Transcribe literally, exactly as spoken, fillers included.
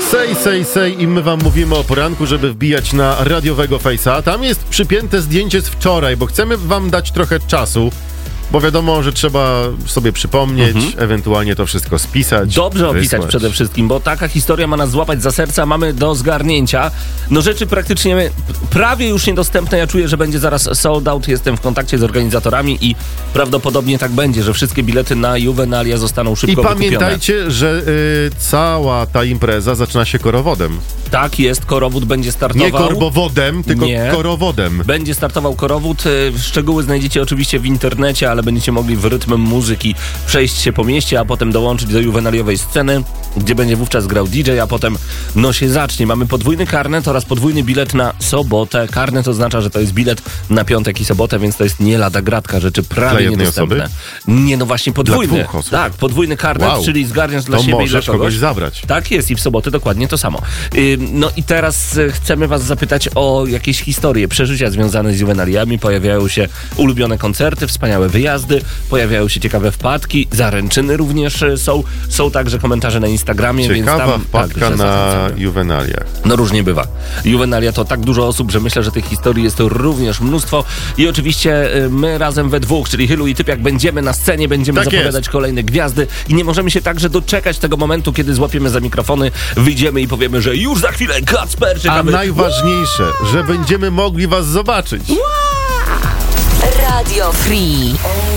Sej, sej, sej i my wam mówimy o poranku, żeby wbijać na radiowego Face'a. Tam jest przypięte zdjęcie z wczoraj, bo chcemy wam dać trochę czasu, bo wiadomo, że trzeba sobie przypomnieć, mhm. ewentualnie to wszystko spisać. Dobrze wysłać. opisać przede wszystkim, bo taka historia ma nas złapać za serca, mamy do zgarnięcia. No rzeczy praktycznie prawie już niedostępne. Ja czuję, że będzie zaraz sold out. Jestem w kontakcie z organizatorami i prawdopodobnie tak będzie, że wszystkie bilety na Juvenalia zostaną szybko I wykupione. pamiętajcie, że y, cała ta impreza zaczyna się korowodem. Tak jest, korowód będzie startował. Nie korbowodem, tylko Nie. korowodem. Będzie startował korowód. Szczegóły znajdziecie oczywiście w internecie, ale będziecie mogli w rytm muzyki przejść się po mieście, a potem dołączyć do juwenaliowej sceny, gdzie będzie wówczas grał D J, a potem no się zacznie. Mamy podwójny karnet oraz podwójny bilet na sobotę. Karnet oznacza, że to jest bilet na piątek i sobotę, więc to jest nie lada gratka, rzeczy prawie dla jednej niedostępne. osoby? Nie, no właśnie podwójny. Dla dwóch osób. Tak, podwójny karnet, Wow. czyli zgarniasz dla to siebie i dla możesz kogoś. kogoś zabrać. Tak jest i w sobotę dokładnie to samo. Yy, no i teraz y, chcemy was zapytać o jakieś historie, przeżycia związane z juwenaliami. Pojawiają się ulubione koncerty, wspaniałe wyjazdy, pojawiają się ciekawe wpadki, zaręczyny również y, są. Są także komentarze na Instagramie. Ciekawa więc tam, wpadka tak, na juwenaliach. No różnie bywa. Juvenalia to tak dużo osób, że myślę, że tych historii jest to również mnóstwo. I oczywiście y, my razem we dwóch, czyli Hylu i Typiak, będziemy na scenie, będziemy Tak zapowiadać jest. kolejne gwiazdy i nie możemy się także doczekać tego momentu, kiedy złapiemy za mikrofony, wyjdziemy i powiemy, że już za chwilę Kacper, A czekamy. najważniejsze, że będziemy mogli was zobaczyć. Radio Free.